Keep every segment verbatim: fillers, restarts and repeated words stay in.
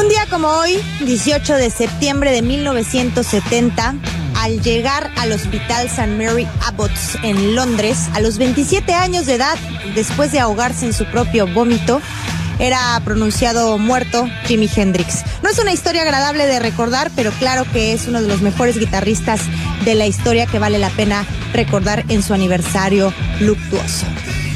Un día como hoy, dieciocho de septiembre de mil novecientos setenta, al llegar al Hospital Saint Mary Abbots en Londres, a los veintisiete años de edad, después de ahogarse en su propio vómito, era pronunciado muerto Jimi Hendrix. No es una historia agradable de recordar, pero claro que es uno de los mejores guitarristas de la historia que vale la pena recordar en su aniversario luctuoso.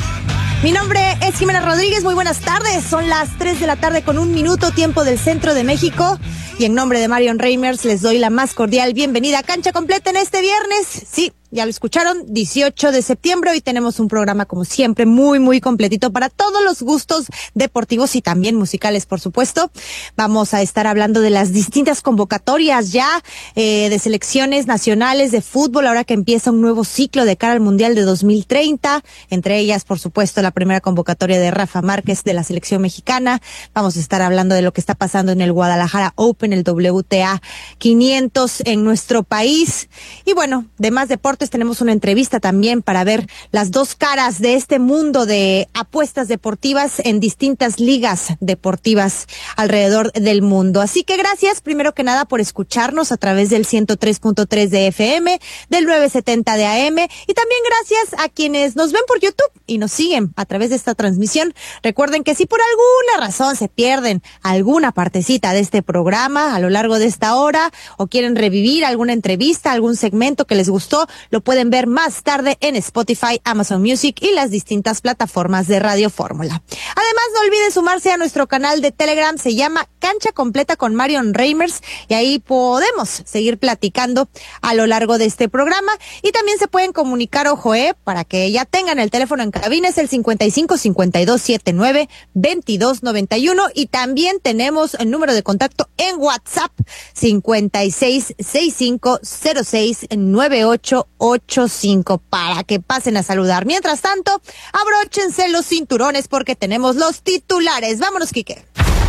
Mi nombre es Jimena Rodríguez, muy buenas tardes, son las tres de la tarde con un minuto, tiempo del centro de México, y en nombre de Marion Reimers les doy la más cordial bienvenida a Cancha Completa en este viernes. Sí, ya lo escucharon, dieciocho de septiembre, hoy tenemos un programa como siempre muy muy completito para todos los gustos deportivos y también musicales, por supuesto. Vamos a estar hablando de las distintas convocatorias ya eh, de selecciones nacionales de fútbol, ahora que empieza un nuevo ciclo de cara al Mundial de dos mil treinta, entre ellas, por supuesto, la primera convocatoria de Rafa Márquez de la selección mexicana. Vamos a estar hablando de lo que está pasando en el Guadalajara Open, el W T A quinientos en nuestro país. Y bueno, de más deportes, tenemos una entrevista también para ver las dos caras de este mundo de apuestas deportivas en distintas ligas deportivas alrededor del mundo. Así que gracias, primero que nada, por escucharnos a través del ciento tres punto tres de F M, del novecientos setenta de A M, y también gracias a quienes nos ven por YouTube y nos siguen a través de esta transmisión. Recuerden que si por alguna razón se pierden alguna partecita de este programa a lo largo de esta hora o quieren revivir alguna entrevista, algún segmento que les gustó, lo pueden ver más tarde en Spotify, Amazon Music y las distintas plataformas de Radio Fórmula. Además, no olviden sumarse a nuestro canal de Telegram, se llama Cancha Completa con Marion Reimers, y ahí podemos seguir platicando a lo largo de este programa. Y también se pueden comunicar, ojo, eh, para que ya tengan el teléfono en cabina, es el cincuenta y cinco, cincuenta y dos, setenta y nueve, veintidós noventa y uno, y también tenemos el número de contacto en WhatsApp, cincuenta y seis, sesenta y cinco, cero seis, noventa y ocho ochenta y cinco, para que pasen a saludar. Mientras tanto, abróchense los cinturones porque tenemos los titulares. Vámonos, Quique.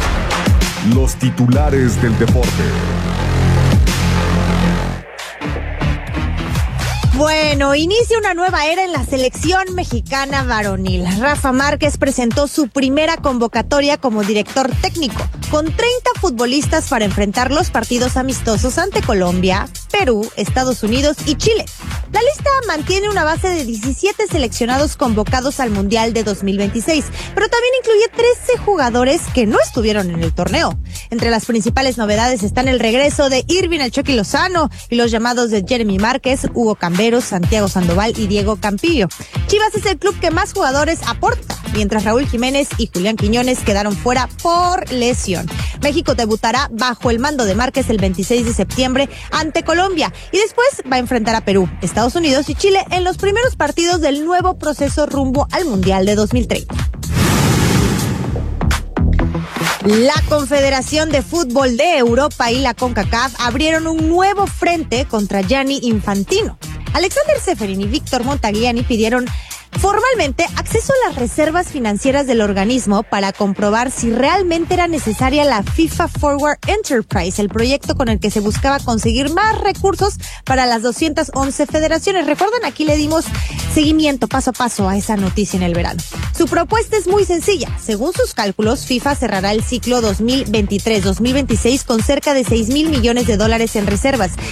Los titulares del deporte. Bueno, inicia una nueva era en la selección mexicana varonil. Rafa Márquez presentó su primera convocatoria como director técnico, con treinta futbolistas para enfrentar los partidos amistosos ante Colombia, Perú, Estados Unidos y Chile. La lista mantiene una base de diecisiete seleccionados convocados al Mundial de dos mil veintiséis, pero también incluye trece jugadores que no estuvieron en el torneo. Entre las principales novedades están el regreso de Irving El Chucky Lozano y los llamados de Jeremy Márquez, Hugo Camberos, Santiago Sandoval y Diego Campillo. Chivas es el club que más jugadores aporta, mientras Raúl Jiménez y Julián Quiñones quedaron fuera por lesión. México debutará bajo el mando de Márquez el veintiséis de septiembre ante Colombia y después va a enfrentar a Perú, Estados Unidos y Chile en los primeros partidos del nuevo proceso rumbo al Mundial de dos mil treinta. La Confederación de Fútbol de Europa y la CONCACAF abrieron un nuevo frente contra Gianni Infantino. Alexander Ceferin y Víctor Montagliani pidieron formalmente acceso a las reservas financieras del organismo para comprobar si realmente era necesaria la FIFA Forward Enterprise, el proyecto con el que se buscaba conseguir más recursos para las doscientas once federaciones. Recuerdan, aquí le dimos seguimiento paso a paso a esa noticia en el verano. Su propuesta es muy sencilla. Según sus cálculos, FIFA cerrará el ciclo dos mil veintitrés dos mil veintiséis con cerca de seis mil millones de dólares en reservas.